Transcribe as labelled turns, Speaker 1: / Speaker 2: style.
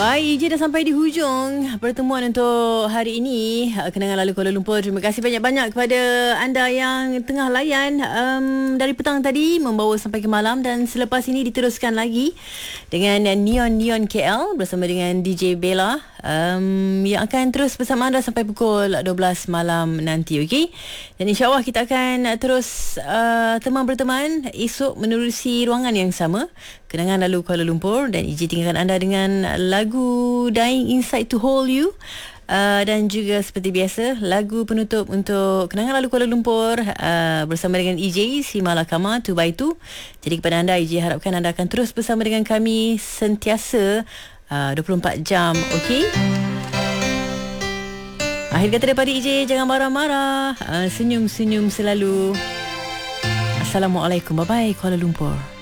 Speaker 1: Baik, je dah sampai di hujung pertemuan untuk hari ini. Kenangan lalu Kuala Lumpur. Terima kasih banyak-banyak kepada anda yang tengah layan dari petang tadi membawa sampai ke malam, dan selepas ini diteruskan lagi dengan Neon KL bersama dengan DJ Bella yang akan terus bersama anda sampai pukul 12 malam nanti, okey? Dan insya-Allah kita akan terus berteman esok menerusi ruangan yang sama, Kenangan Lalu Kuala Lumpur, dan izin tinggalkan anda dengan lagu Dying Inside to Hold You, dan juga seperti biasa lagu penutup untuk Kenangan Lalu Kuala Lumpur bersama dengan EJ Si Malakama 2x2. Jadi kepada anda, EJ harapkan anda akan terus bersama dengan kami sentiasa 24 jam, okey? Akhir kata daripada EJ, jangan marah-marah, senyum-senyum selalu. Assalamualaikum, bye-bye Kuala Lumpur.